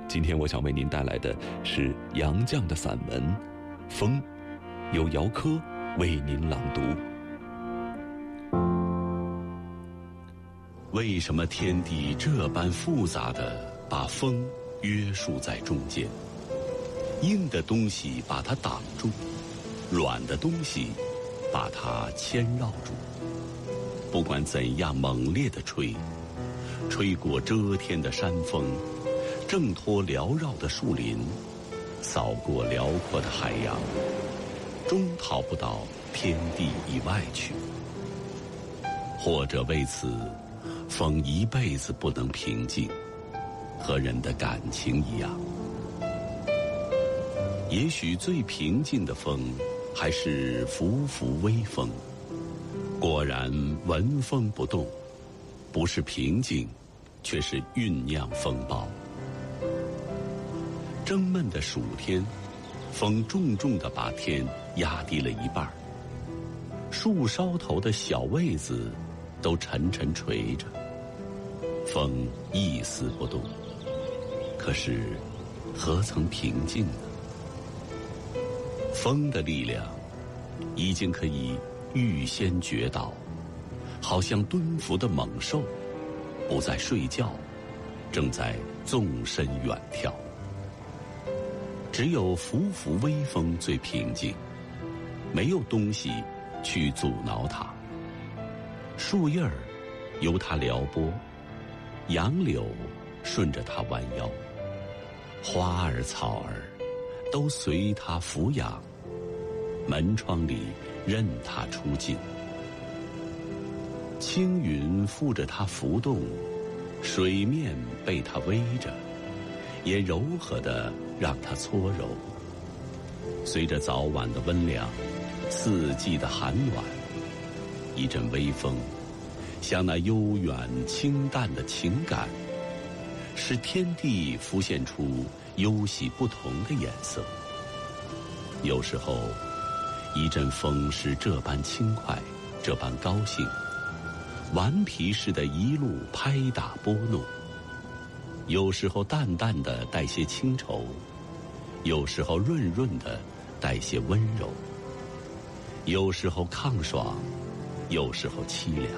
今天我想为您带来的是杨绛的散文《风》，由姚科为您朗读。为什么天地这般复杂地把风约束在中间？硬的东西把它挡住，软的东西把它牵绕住。不管怎样猛烈地吹，吹过遮天的山峰，挣脱缭绕的树林，扫过辽阔的海洋，终逃不到天地以外去。或者为此，风一辈子不能平静，和人的感情一样。也许最平静的风，还是拂拂微风。果然闻风不动，不是平静，却是酝酿风暴。蒸闷的暑天，风重重地把天压低了一半，树梢头的小位子都沉沉垂着，风一丝不动。可是何曾平静呢？风的力量已经可以预先觉到，好像蹲伏的猛兽，不再睡觉，正在纵身远跳。只有拂拂微风最平静，没有东西去阻挠它。树叶儿由它撩拨，杨柳顺着它弯腰，花儿草儿都随它俯仰，门窗里任它出镜。青云附着它浮动，水面被它偎着，也柔和地让它搓揉。随着早晚的温凉，四季的寒暖，一阵微风，像那悠远清淡的情感，使天地浮现出忧喜不同的颜色。有时候一阵风是这般轻快，这般高兴，顽皮似的一路拍打拨弄。有时候淡淡的带些清愁，有时候润润的带些温柔，有时候抗爽，有时候凄凉。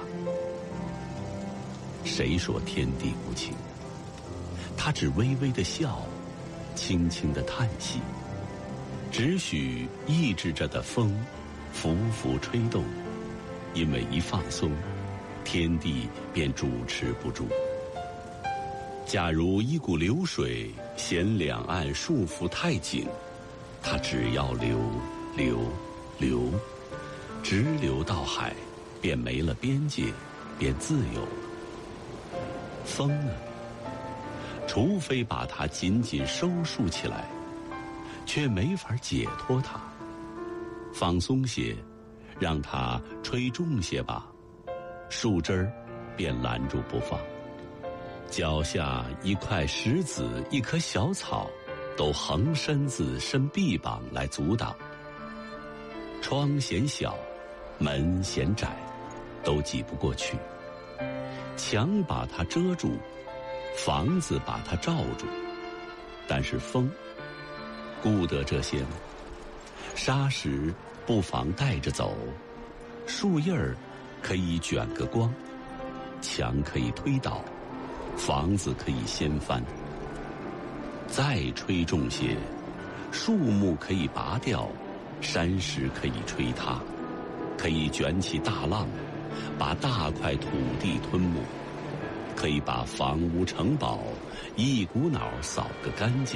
谁说天地无情？他只微微的笑，轻轻的叹息，只许抑制着的风拂拂吹动，因为一放松，天地便主持不住。假如一股流水嫌两岸束缚太紧，它只要流流流，直流到海，便没了边界，便自由了。风呢？除非把它紧紧收束起来，却没法解脱它。放松些，让它吹重些吧，树枝儿便拦住不放。脚下一块石子，一棵小草，都横身子伸臂膀来阻挡。窗嫌小，门嫌窄，都挤不过去。墙把它遮住，房子把它罩住，但是风顾得这些吗？沙石不妨带着走，树叶儿可以卷个光，墙可以推倒，房子可以掀翻。再吹重些，树木可以拔掉，山石可以吹塌，可以卷起大浪，把大块土地吞没，可以把房屋城堡一股脑扫个干净。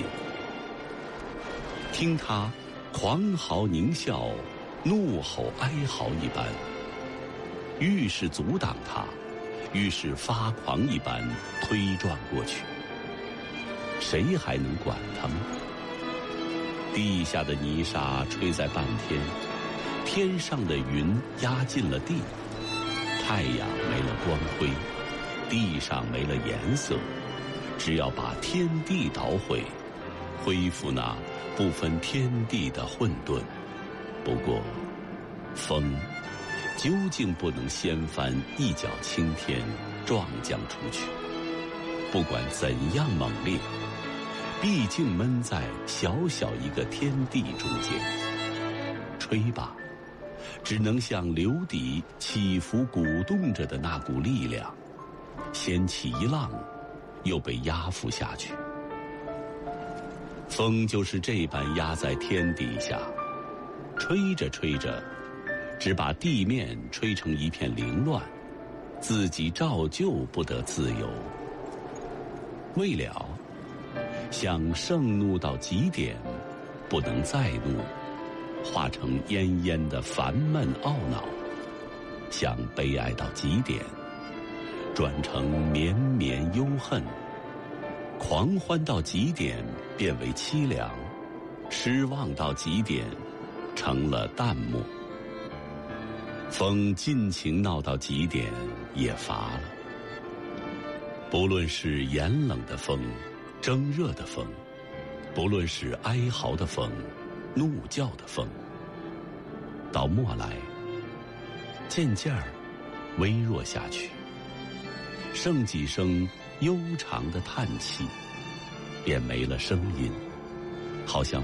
听它狂嚎狞笑，怒吼哀嚎一般，愈是阻挡它，愈是发狂一般推撞过去。谁还能管它吗？地下的泥沙吹在半天，天上的云压进了地，太阳没了光辉，地上没了颜色。只要把天地捣毁，恢复那不分天地的混沌。不过风究竟不能掀翻一角青天，撞将出去。不管怎样猛烈， 毕竟闷在小小一个天地中间，吹吧，只能像流底起伏鼓动着的那股力量，掀起一浪，又被压伏下去。风就是这般压在天底下，吹着吹着，只把地面吹成一片凌乱，自己照旧不得自由。未了，想盛怒到极点，不能再怒，化成奄奄的烦闷懊恼；想悲哀到极点，转成绵绵忧恨；狂欢到极点，变为凄凉；失望到极点，成了淡漠。风尽情闹到极点，也乏了。不论是严冷的风，蒸热的风，不论是哀嚎的风，怒叫的风，到末来，渐渐儿微弱下去，剩几声悠长的叹气，便没了声音，好像